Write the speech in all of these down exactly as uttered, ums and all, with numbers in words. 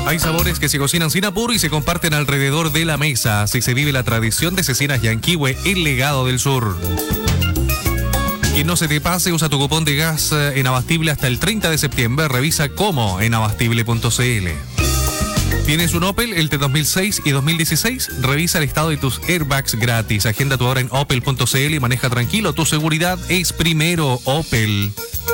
Hay sabores que se cocinan sin apuro y se comparten alrededor de la mesa. Así se vive la tradición de Cecinas Yanquihue, el legado del sur. Que no se te pase, usa tu cupón de gas en Abastible hasta el treinta de septiembre. Revisa cómo en abastible punto cl. ¿Tienes un Opel, el de dos mil seis y dos mil dieciséis? Revisa el estado de tus airbags gratis. Agenda tu hora en opel punto cl y maneja tranquilo. Tu seguridad es primero, Opel.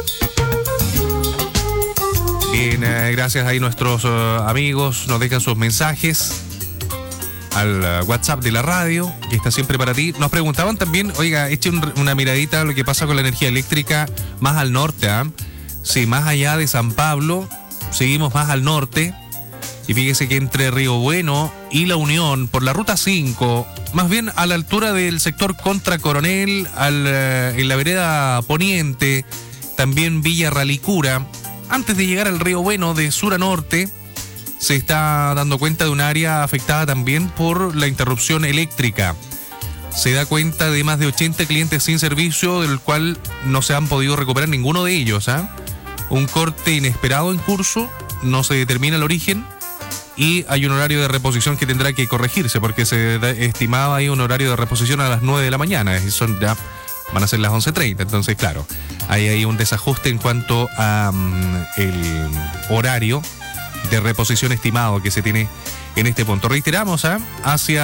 Bien, eh, gracias ahí nuestros uh, amigos. Nos dejan sus mensajes al uh, WhatsApp de la radio, que está siempre para ti. Nos preguntaban también, oiga, eche un, una miradita a lo que pasa con la energía eléctrica más al norte, ¿eh? Sí, más allá de San Pablo, seguimos más al norte. Y fíjese que entre Río Bueno y La Unión, por la ruta cinco, más bien a la altura del sector Contra Coronel, al, uh, en la vereda Poniente, también Villa Ralicura, antes de llegar al Río Bueno de sur a norte, se está dando cuenta de un área afectada también por la interrupción eléctrica. Se da cuenta de más de ochenta clientes sin servicio, del cual no se han podido recuperar ninguno de ellos, ¿eh? Un corte inesperado en curso, no se determina el origen y hay un horario de reposición que tendrá que corregirse, porque se estimaba ahí un horario de reposición a las nueve de la mañana, y son ya van a ser las once treinta, entonces claro, hay ahí un desajuste en cuanto a um, el horario de reposición estimado que se tiene en este punto. Reiteramos, ¿eh? hacia